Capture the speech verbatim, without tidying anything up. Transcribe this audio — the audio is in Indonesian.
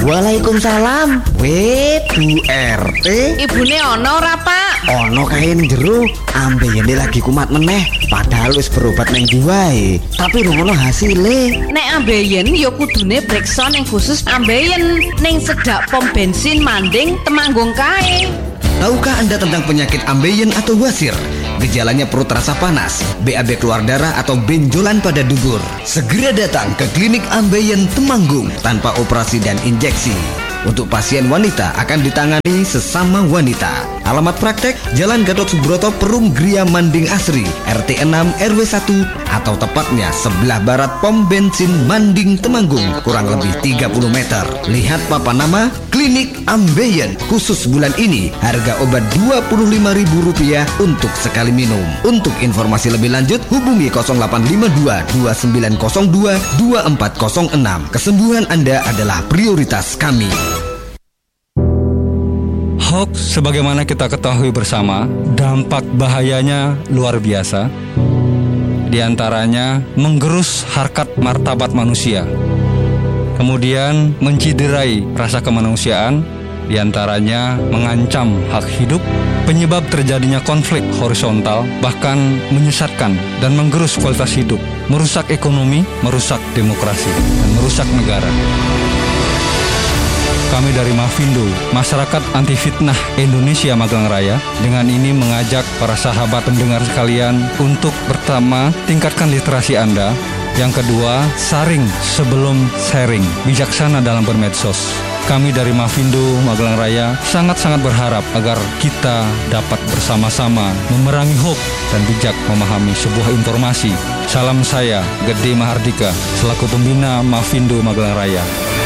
Waalaikumsalam. Weh, Bu R T. Ibune ono ora, Pak? Ono kae ning jero, ambeyene lagi kumat meneh. Padahal wis berobat ning wae, tapi rungono hasile. Nek ambeien ya kudune breksa ning khusus ambeien ning sedak pom bensin Manding Temanggung kae. Tahukah Anda tentang penyakit ambeien atau wasir? Gejalanya perut terasa panas, B A B keluar darah atau benjolan pada dubur. Segera datang ke klinik ambeien Temanggung tanpa operasi dan injeksi. Untuk pasien wanita akan ditangani sesama wanita. Alamat praktek Jalan Gatot Subroto, Perum Gria Manding Asri, R T enam R W satu, atau tepatnya sebelah barat pom bensin Manding Temanggung, kurang lebih tiga puluh meter. Lihat papan nama Klinik Ambeien. Khusus bulan ini harga obat dua puluh lima ribu rupiah untuk sekali minum. Untuk informasi lebih lanjut hubungi nol delapan lima dua dua sembilan nol dua dua empat nol enam. Kesembuhan Anda adalah prioritas kami. Hoax sebagaimana kita ketahui bersama, dampak bahayanya luar biasa. Di antaranya menggerus harkat martabat manusia, kemudian menciderai rasa kemanusiaan, di antaranya mengancam hak hidup, penyebab terjadinya konflik horizontal, bahkan menyesatkan dan menggerus kualitas hidup, merusak ekonomi, merusak demokrasi, dan merusak negara. Kami dari Mafindo, Masyarakat Anti Fitnah Indonesia Magelang Raya, dengan ini mengajak para sahabat pendengar sekalian untuk pertama, tingkatkan literasi Anda. Yang kedua, saring sebelum sharing, bijaksana dalam bermedsos. Kami dari Mafindo Magelang Raya sangat-sangat berharap agar kita dapat bersama-sama memerangi hoax dan bijak memahami sebuah informasi. Salam saya, Gede Mahardika, selaku pembina Mafindo Magelang Raya.